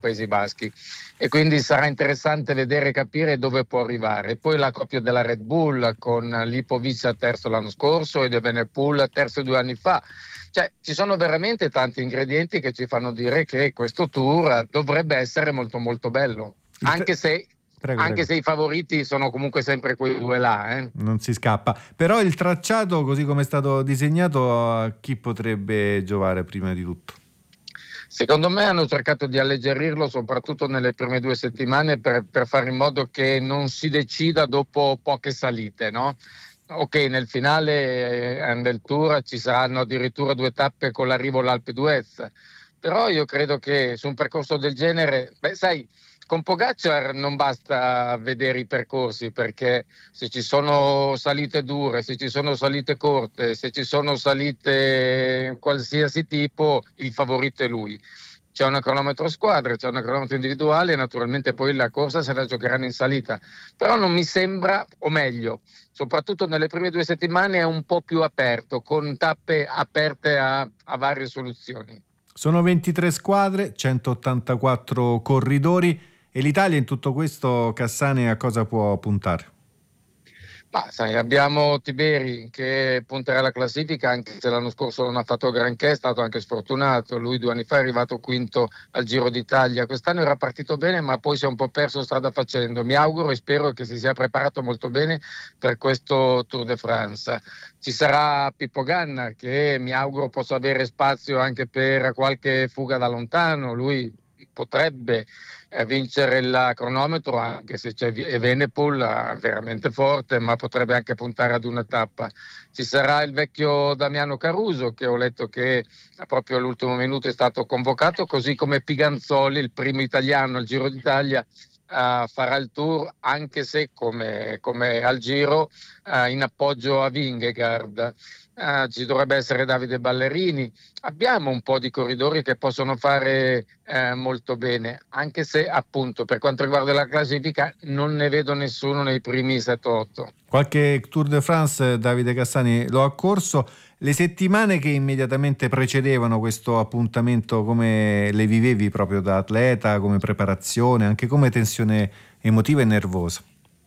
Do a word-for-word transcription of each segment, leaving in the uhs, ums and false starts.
Paesi Baschi, e quindi sarà interessante vedere e capire dove può arrivare. Poi la coppia della Red Bull con Lipovic terzo l'anno scorso e De Benepool terzo due anni fa. Cioè, ci sono veramente tanti ingredienti che ci fanno dire che questo tour dovrebbe essere molto molto bello, anche se, prego, anche prego. se i favoriti sono comunque sempre quei due là. Eh. Non si scappa. Però il tracciato, così come è stato disegnato, a chi potrebbe giovare prima di tutto? Secondo me hanno cercato di alleggerirlo soprattutto nelle prime due settimane per, per fare in modo che non si decida dopo poche salite, no? Ok, nel finale eh, del Tour ci saranno addirittura due tappe con l'arrivo all'Alpe d'Huez, però io credo che su un percorso del genere, beh sai, con Pogacar non basta vedere i percorsi, perché se ci sono salite dure, se ci sono salite corte, se ci sono salite qualsiasi tipo, il favorito è lui. C'è una cronometro squadra, c'è una cronometro individuale e naturalmente poi la corsa se la giocheranno in salita. Però non mi sembra, o meglio, soprattutto nelle prime due settimane è un po' più aperto, con tappe aperte a, a varie soluzioni. Sono ventitré squadre, centottantaquattro corridori, e l'Italia in tutto questo, Cassani, a cosa può puntare? Ma sai, abbiamo Tiberi che punterà alla classifica, anche se l'anno scorso non ha fatto granché, è stato anche sfortunato. Lui due anni fa è arrivato quinto al Giro d'Italia. Quest'anno era partito bene, ma poi si è un po' perso strada facendo. Mi auguro e spero che si sia preparato molto bene per questo Tour de France. Ci sarà Pippo Ganna, che mi auguro possa avere spazio anche per qualche fuga da lontano. Lui potrebbe eh, vincere il cronometro, anche se c'è Evenepoel veramente forte, ma potrebbe anche puntare ad una tappa. Ci sarà il vecchio Damiano Caruso, che ho letto che proprio all'ultimo minuto è stato convocato, così come Piganzoli, il primo italiano al Giro d'Italia, Uh, farà il tour, anche se come, come al Giro uh, in appoggio a Vingegaard. Uh, ci dovrebbe essere Davide Ballerini. Abbiamo un po' di corridori che possono fare eh, molto bene, anche se appunto per quanto riguarda la classifica non ne vedo nessuno nei primi sette otto. Qualche Tour de France, Davide Cassani, lo ha corso. Le settimane che immediatamente precedevano questo appuntamento, come le vivevi proprio da atleta, come preparazione, anche come tensione emotiva e nervosa?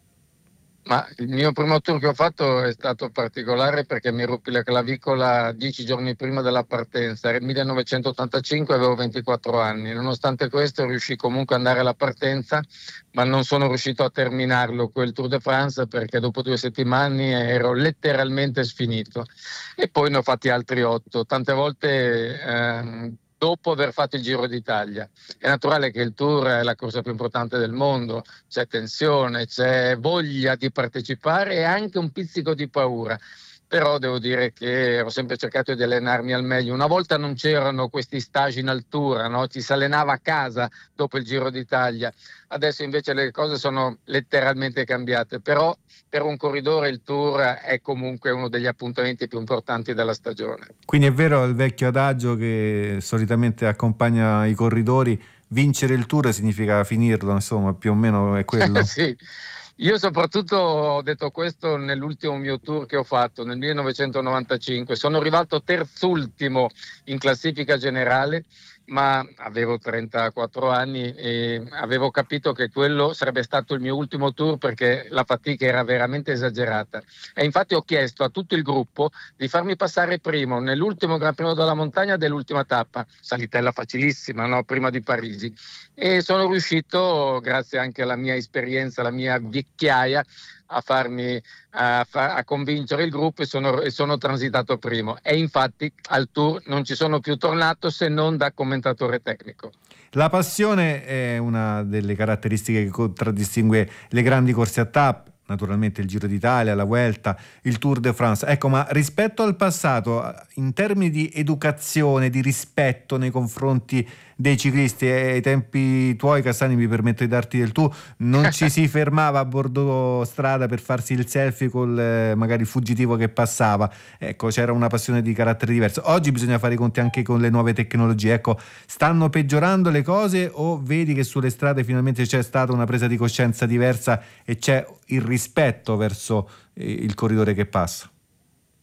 Ma il mio primo tour che ho fatto è stato particolare perché mi ruppi la clavicola dieci giorni prima della partenza. Era il millenovecentottantacinque, avevo ventiquattro anni. Nonostante questo riuscì comunque ad andare alla partenza, ma non sono riuscito a terminarlo quel Tour de France perché dopo due settimane ero letteralmente sfinito. E poi ne ho fatti altri otto. Tante volte ehm, dopo aver fatto il Giro d'Italia. È naturale che il Tour è la corsa più importante del mondo, c'è tensione, c'è voglia di partecipare e anche un pizzico di paura. Però devo dire che ho sempre cercato di allenarmi al meglio. Una volta non c'erano questi stage in altura, no? Ci si allenava a casa dopo il Giro d'Italia. Adesso invece le cose sono letteralmente cambiate. Però per un corridore il Tour è comunque uno degli appuntamenti più importanti della stagione. Quindi è vero il vecchio adagio che solitamente accompagna i corridori: vincere il Tour significa finirlo, insomma, più o meno è quello? Sì. Io soprattutto ho detto questo nell'ultimo mio tour che ho fatto nel millenovecentonovantacinque. Sono arrivato terzultimo in classifica generale, ma avevo trentaquattro anni e avevo capito che quello sarebbe stato il mio ultimo tour perché la fatica era veramente esagerata. E infatti ho chiesto a tutto il gruppo di farmi passare primo nell'ultimo Gran Premio della Montagna dell'ultima tappa, salitella facilissima, no? Prima di Parigi. E sono riuscito, grazie anche alla mia esperienza, alla mia vecchiaia, a farmi a, fa, a convincere il gruppo e sono, e sono transitato primo. E infatti al Tour non ci sono più tornato se non da commentatore tecnico. La passione è una delle caratteristiche che contraddistingue le grandi corse a tappe, naturalmente il Giro d'Italia, la Vuelta, il Tour de France. Ecco, ma rispetto al passato, in termini di educazione, di rispetto nei confronti dei ciclisti, ai tempi tuoi, Cassani, mi permetto di darti del tu, non ci si fermava a bordo strada per farsi il selfie col eh, magari il fuggitivo che passava. Ecco, c'era una passione di carattere diverso. Oggi bisogna fare i conti anche con le nuove tecnologie. Ecco, stanno peggiorando le cose o vedi che sulle strade finalmente c'è stata una presa di coscienza diversa e c'è il rispetto verso eh, il corridore che passa?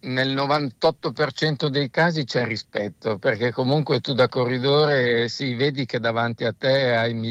nel novantotto per cento dei casi c'è rispetto, perché comunque tu da corridore sì, vedi che davanti a te hai